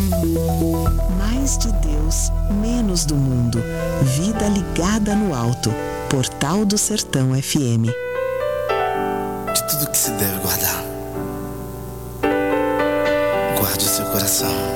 Mais de Deus, menos do mundo. Vida ligada no alto. Portal do Sertão FM. De tudo que se deve guardar, guarde o seu coração.